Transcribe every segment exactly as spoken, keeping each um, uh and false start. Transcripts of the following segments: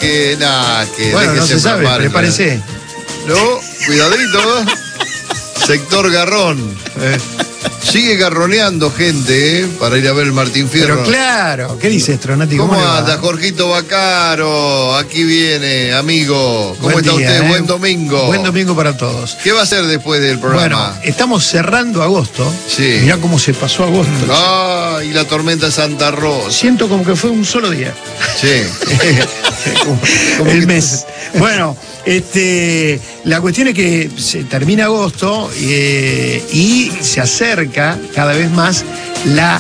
que nada, que bueno, no se sabe, prepárese. No, cuidadito. Sector Garrón. Eh. Sigue garroneando gente, ¿eh? Para ir a ver el Martín Fierro. Pero claro, ¿qué dice Stronati? ¿Cómo, ¿Cómo anda, Jorgito Bacaro? Aquí viene, amigo. ¿Cómo Buen está día, usted? ¿eh? Buen domingo. Buen domingo para todos. ¿Qué va a hacer después del programa? Bueno, estamos cerrando agosto. Sí. Mirá cómo se pasó agosto. Ah, y la tormenta Santa Rosa. Siento como que fue un solo día. Sí. como, como el mes. Bueno, este, la cuestión es que se termina agosto eh, y se acerca cada vez más la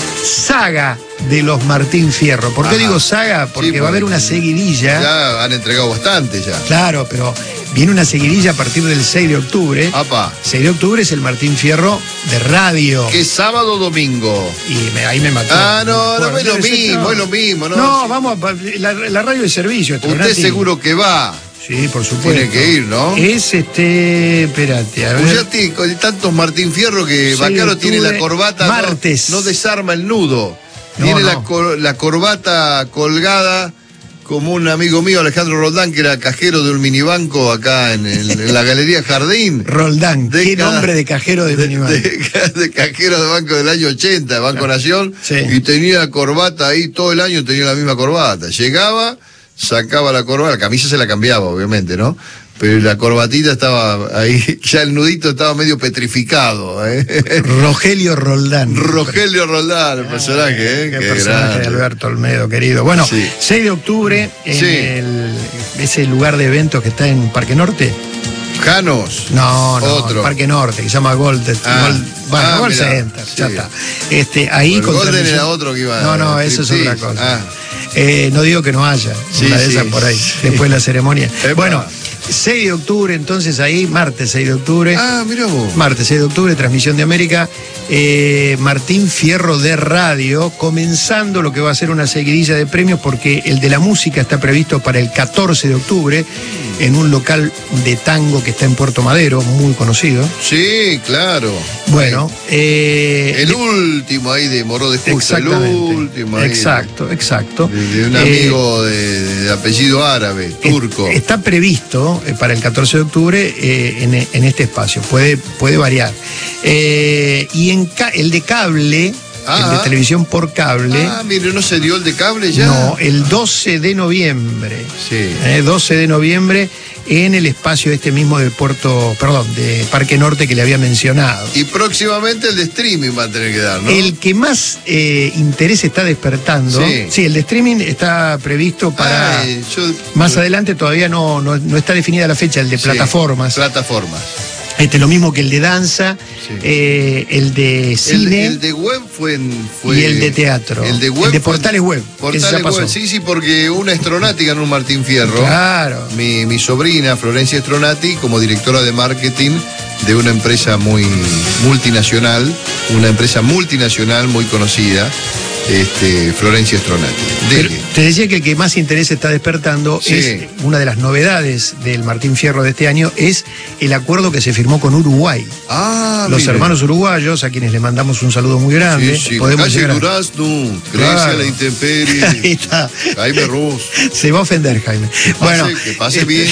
saga de los Martín Fierro. ¿Por qué Ajá. digo saga? Porque sí, va a haber una seguidilla. Ya han entregado bastante ya. Claro, pero viene una seguidilla a partir del seis de octubre. Apa. seis de octubre es el Martín Fierro de radio. ¿Qué sábado o domingo? Y me, ahí me mató. Ah, no, bueno, no es lo mismo, no. es lo mismo. No, no sí. vamos a la, la radio de servicio. Usted seguro que va. Sí, por supuesto. Tiene que ir, ¿no? Es este, espérate, a ver. Pues ya tiene con tantos Martín Fierro que Bacaro tiene la corbata. Martes. No, no desarma el nudo. No, tiene no. La, cor, la corbata colgada como un amigo mío, Alejandro Roldán, que era cajero de un minibanco acá en, el, en la Galería Jardín. Roldán, de qué cada, nombre de cajero de, de minibanco. De, de cajero de banco del año ochenta, de Banco claro. Nación. Sí. Y tenía la corbata ahí, todo el año tenía la misma corbata. Llegaba, sacaba la corbata, la camisa se la cambiaba, obviamente, ¿no? Pero la corbatita estaba ahí, ya el nudito estaba medio petrificado. ¿eh? Rogelio Roldán. Rogelio Roldán, el personaje, ¿eh? Qué, qué personaje grande. De Alberto Olmedo, querido. Bueno, sí. seis de octubre, en sí. el, ese lugar de eventos que está en Parque Norte. Janos. No, no, otro. Parque Norte, que se llama Gold. Ah. Gold bueno, ah, Gold mirá, Center, sí. ya está. Este, ahí el con Golden transmisión... era otro que iba No, no, eso es otra cosa. Ah. Eh, no digo que no haya, sí, una de sí. esas por ahí, después de la ceremonia. Epa. Bueno, seis de octubre, entonces ahí, martes seis de octubre. Ah, mirá vos. Martes seis de octubre, transmisión de América. Eh, Martín Fierro de radio, comenzando lo que va a ser una seguidilla de premios, porque el de la música está previsto para el catorce de octubre en un local de tango que está en Puerto Madero, muy conocido. Sí, claro. Bueno, eh, el último ahí de Moró de Justa, el último ahí. Exacto, exacto. De, de un amigo eh, de, de apellido árabe, turco. Está previsto eh, para el catorce de octubre eh, en, en este espacio, puede, puede variar. Eh, y en ca el de cable, ah, el de televisión por cable. Ah, mire, ¿no se dio el de cable ya? No, el doce de noviembre. Sí. Eh, doce de noviembre en el espacio este mismo del puerto, perdón, de Parque Norte que le había mencionado. Y próximamente el de streaming va a tener que dar, ¿no? El que más eh, interés está despertando, sí. sí, el de streaming está previsto para... Ay, yo, más yo... adelante todavía no, no, no está definida la fecha, el de plataformas. Sí, plataformas. Este, lo mismo que el de danza, sí. eh, el de cine. El, el de web fue, en, fue. Y el de teatro. El de web. El de portales web. Portales web, sí, sí, porque una Stronati ganó un Martín Fierro. Claro. Mi, mi sobrina, Florencia Stronati, como directora de marketing de una empresa muy multinacional, una empresa multinacional muy conocida. Este, Florencia Stronati. Te decía que el que más interés está despertando sí. es una de las novedades del Martín Fierro de este año, es el acuerdo que se firmó con Uruguay. Ah, Los mire. hermanos uruguayos, a quienes le mandamos un saludo muy grande. Sí, sí. Podemos Calle llegar a... Durazno, Grecia, claro. La intemperie. Ahí está. Jaime Ruz. Se va a ofender, Jaime. Que pase, bueno, que pase bien.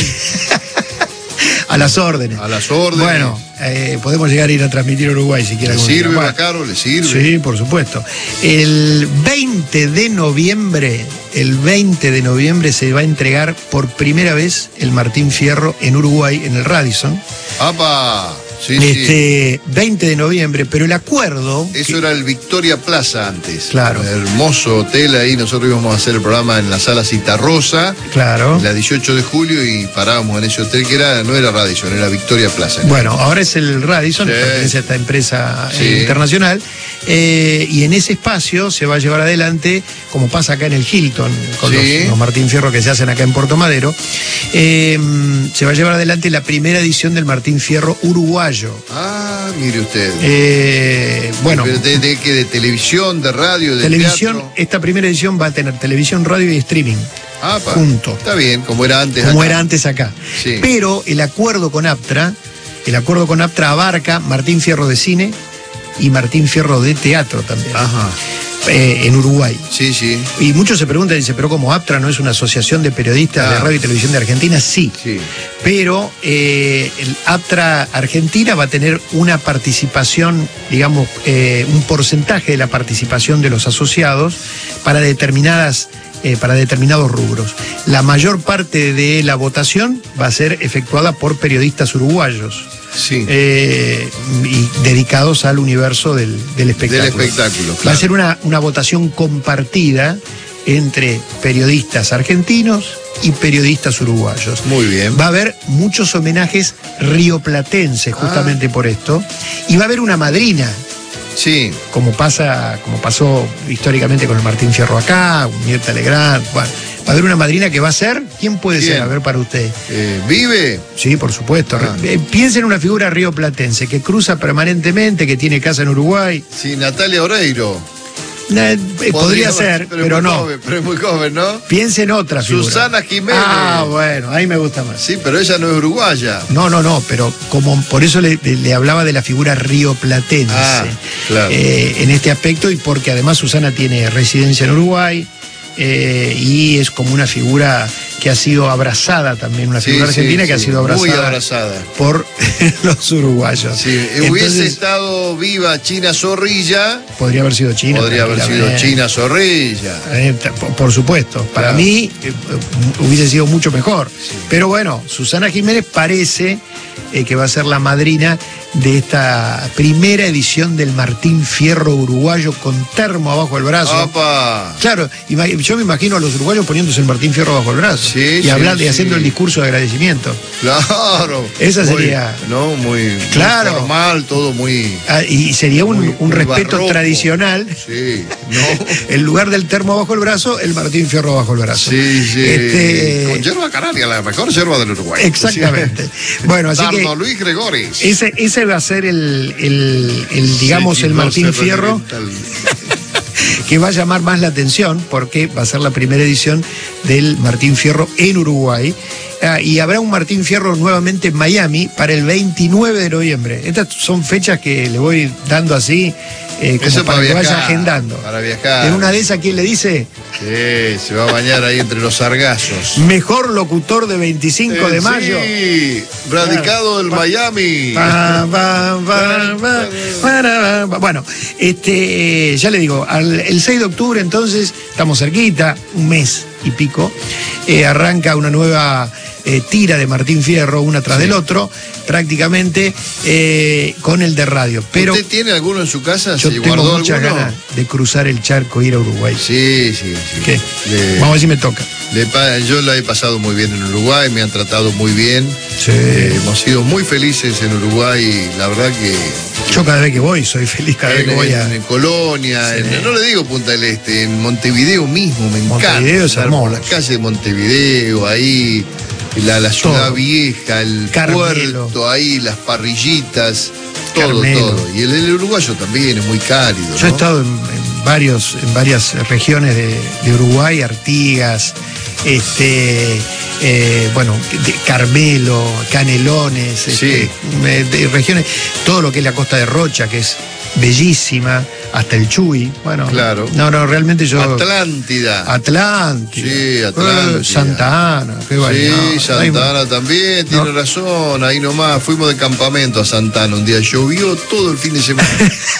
A las órdenes. A las órdenes. Bueno, eh, podemos llegar a ir a transmitir a Uruguay si quieren. ¿Le sirve, Bacaro? ¿Le sirve? Sí, por supuesto. El veinte de noviembre, el veinte de noviembre se va a entregar por primera vez el Martín Fierro en Uruguay, en el Radisson. ¡Apa! Sí, este, sí. veinte de noviembre, pero el acuerdo... Eso que... era el Victoria Plaza antes. Claro. Un hermoso hotel ahí, nosotros íbamos a hacer el programa en la sala Citarrosa. Claro. La dieciocho de julio y parábamos en ese hotel que era, no era Radisson, era Victoria Plaza. Bueno, ahora es el Radisson, sí. pertenece a esta empresa sí. internacional. Eh, y en ese espacio se va a llevar adelante, como pasa acá en el Hilton, con sí. los, los Martín Fierro que se hacen acá en Puerto Madero, eh, se va a llevar adelante la primera edición del Martín Fierro uruguayo. Ah, mire usted. Eh, bueno. ¿De, de, de, de, de televisión, de radio, de televisión, teatro? Esta primera edición va a tener televisión, radio y streaming. Ah, pa. Junto. Está bien, como era antes Como acá. era antes acá. Sí. Pero el acuerdo con Aptra, el acuerdo con Aptra abarca Martín Fierro de cine y Martín Fierro de teatro también. Ajá. eh, en Uruguay. Sí, sí. Y muchos se preguntan, dice, pero como APTRA no es una asociación de periodistas ah. de radio y televisión de Argentina, sí. sí. Pero eh, el APTRA Argentina va a tener una participación, digamos, eh, un porcentaje de la participación de los asociados para determinadas Eh, para determinados rubros. La mayor parte de la votación va a ser efectuada por periodistas uruguayos. Sí. Eh, y dedicados al universo del, del espectáculo. Del espectáculo, claro. Va a ser una, una votación compartida entre periodistas argentinos y periodistas uruguayos. Muy bien. Va a haber muchos homenajes rioplatenses justamente ah. por esto. Y va a haber una madrina. Sí. Como pasa, como pasó históricamente con el Martín Fierro acá, Mirta Legrand. Bueno, va a haber una madrina que va a ser. ¿Quién puede ¿Quién? ser? A ver, para usted. Eh, ¿Vive? Sí, por supuesto. Ah. Piensa en una figura rioplatense que cruza permanentemente, que tiene casa en Uruguay. Sí, Natalia Oreiro. Nah, podría, podría ser, pero, pero no. Joven, pero es muy joven, ¿no? Piense en otra figura. Susana Jiménez. Ah, bueno, ahí me gusta más. Sí, pero ella no es uruguaya. No, no, no, pero como por eso le, le hablaba de la figura rioplatense. Ah, claro. Eh, en este aspecto, y porque además Susana tiene residencia en Uruguay. Eh, y es como una figura que ha sido abrazada también, una figura sí, argentina sí, que sí. ha sido abrazada, muy abrazada por los uruguayos. Sí. Entonces, hubiese estado viva China Zorrilla. Podría haber sido China. Podría haber sido China Zorrilla. Eh, por supuesto. Para claro. mí eh, hubiese sido mucho mejor. Sí. Pero bueno, Susana Jiménez parece eh, que va a ser la madrina de esta primera edición del Martín Fierro uruguayo con termo abajo del brazo. ¡Opa! Claro, yo me imagino a los uruguayos poniéndose el Martín Fierro bajo el brazo sí, y sí, hablando sí. y haciendo el discurso de agradecimiento. Claro. Esa muy, sería. No, muy, claro. muy formal, todo muy. Ah, y sería un, muy, un muy respeto barroco. Tradicional. Sí, no. En lugar del termo bajo el brazo, el Martín Fierro bajo el brazo. Sí, sí. Este... Con yerba canaria, la mejor yerba del Uruguay. Exactamente. Sí. Bueno, así Dardo que. Luis Gregoris. Ese, ese va a ser el, el, el digamos, sí, el Martín Fierro. Que va a llamar más la atención porque va a ser la primera edición del Martín Fierro en Uruguay. Ah, y habrá un Martín Fierro nuevamente en Miami para el veintinueve de noviembre. Estas son fechas que le voy dando así, eh, como Eso para, para que viajar, vaya agendando. Para viajar. En una de esas, ¿quién le dice? Sí, se va a bañar ahí entre los sargazos. Mejor locutor de veinticinco de mayo. Sí, radicado del Miami. Pa, pa, pa, pa, pa, pa. Bueno, este, ya le digo, al, el seis de octubre entonces, estamos cerquita, un mes y pico, eh, arranca una nueva eh, tira de Martín Fierro, una tras sí. del otro, prácticamente eh, con el de radio. Pero ¿usted tiene alguno en su casa? Yo ¿Se tengo guardó muchas alguno? ganas de cruzar el charco e ir a Uruguay. Sí, sí, sí. ¿Qué? Le, Vamos a ver si me toca. Le, yo la he pasado muy bien en Uruguay, me han tratado muy bien. Sí. Eh, hemos sido muy felices en Uruguay y la verdad que... Yo cada vez que voy, soy feliz cada en, vez que voy a... En Colonia, sí. en, no le digo Punta del Este, en Montevideo mismo, me encanta. Montevideo es hermoso. Las calles de Montevideo, ahí, la, la ciudad todo. Vieja, el Carmelo. Puerto, ahí, las parrillitas, todo, Carmelo. todo. Y el, el uruguayo también es muy cálido, Yo ¿no? he estado en, en, varios, en varias regiones de, de Uruguay, Artigas, este, eh, bueno, de Carmelo, Canelones, sí. este, de regiones, todo lo que es la costa de Rocha, que es bellísima, hasta el Chuy, bueno, claro. no, no, realmente yo... Atlántida. Atlántida. Sí, Atlántida. Eh, Santa Ana, qué Sí, no, Santa Ana también, tiene no. razón, ahí nomás, fuimos de campamento a Santa Ana, un día llovió todo el fin de semana.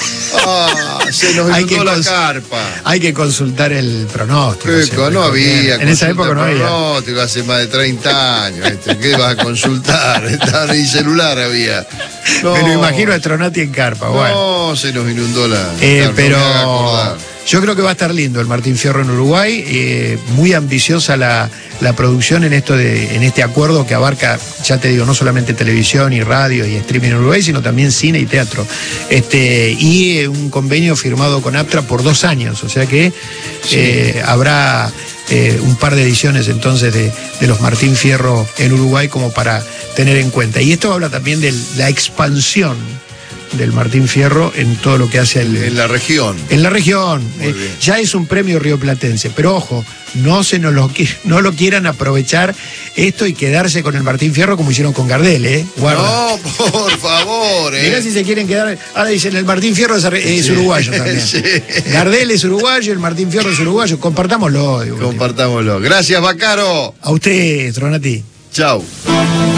Ah, se nos inundó la carpa. Hay que consultar el pronóstico. Siempre, no siempre, había. En esa época no había. Pronóstico hace más de treinta años. Este, ¿qué vas a consultar? Estaba ni celular había. No, me lo imagino a Stronati en carpa. No, bueno. se nos inundó la. Eh, claro, pero no yo creo que va a estar lindo el Martín Fierro en Uruguay. Eh, muy ambiciosa la, la producción en esto de, en este acuerdo que abarca, ya te digo, no solamente televisión y radio y streaming en Uruguay, sino también cine y teatro. Este, y eh, un convenio firmado con APTRA por dos años. O sea que sí. eh, habrá eh, un par de ediciones entonces de, de los Martín Fierro en Uruguay como para tener en cuenta. Y esto habla también de la expansión del Martín Fierro en todo lo que hace el, En la región. en la región. Muy Eh, bien. ya es un premio rioplatense, pero ojo, no se nos lo, qui- no lo quieran aprovechar esto y quedarse con el Martín Fierro como hicieron con Gardel, ¿eh? Guarda. No, por favor, eh. Mirá si se quieren quedar. Ahora dicen el Martín Fierro es, ar- es Sí. uruguayo también. Sí. Gardel es uruguayo, el Martín Fierro es uruguayo. Compartámoslo. digo. Compartámoslo. Gracias, Bacaro. A usted, Tronati. Chau.